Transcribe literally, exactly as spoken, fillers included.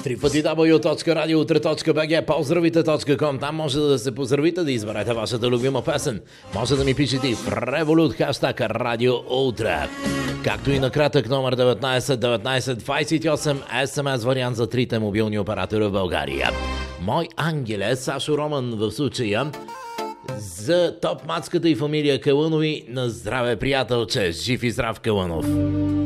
три пъти дабъл ю точка радио утре точка би джи, поздравите точка ком, там може да се поздравите, да изберете вашата любима песен. Може да ми пишете в Revolut, хаштаг Радио Утре. Както и на кратък номер деветнайсет деветнайсет двайсет и осем, ес ем ес вариант за трите мобилни оператора в България. Мой ангеле, Сашо Роман в случая, за топ мацката и фамилия Калънови. На здраве, приятелче, жив и здрав, Калънов.